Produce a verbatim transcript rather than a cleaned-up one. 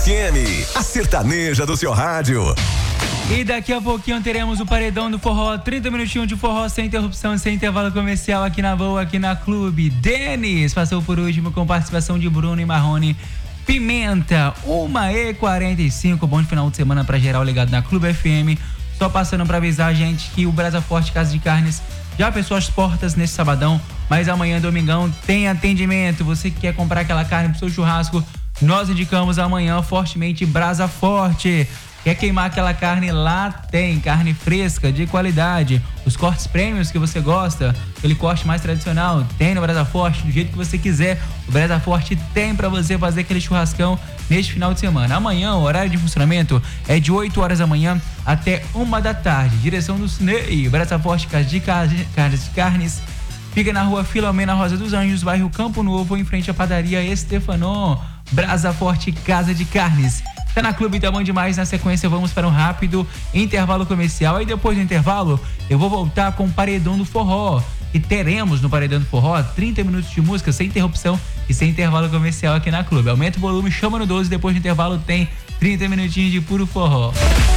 M, a sertaneja do seu rádio. E daqui a pouquinho teremos o Paredão do Forró, trinta minutinhos de forró sem interrupção, sem intervalo comercial aqui na Boa, aqui na Clube. Denis passou por último com participação de Bruno e Marrone. Pimenta, uma e quarenta e cinco, bom final de semana pra geral ligado na Clube F M. Só passando pra avisar a gente que o Brasa Forte Casa de Carnes já fechou as portas nesse sabadão, mas amanhã, domingão, tem atendimento. Você que quer comprar aquela carne pro seu churrasco, nós indicamos amanhã fortemente Brasa Forte. Quer queimar aquela carne? Lá tem carne fresca, de qualidade. Os cortes prêmios que você gosta, aquele corte mais tradicional, tem no Brasa Forte, do jeito que você quiser. O Brasa Forte tem pra você fazer aquele churrascão neste final de semana. Amanhã, o horário de funcionamento é de oito horas da manhã até uma da tarde. Direção do Cinei, Brasa Forte Casa de Carnes. Fica na rua Filomena Rosa dos Anjos, bairro Campo Novo, em frente à padaria Estefanô. Brasa Forte Casa de Carnes. Tá na Clube Tá Bom Demais. Na sequência vamos para um rápido intervalo comercial. Aí depois do intervalo eu vou voltar com o Paredão do Forró. E teremos no Paredão do Forró trinta minutos de música sem interrupção e sem intervalo comercial aqui na Clube. Aumenta o volume, chama no doze. Depois do intervalo tem trinta minutinhos de puro forró.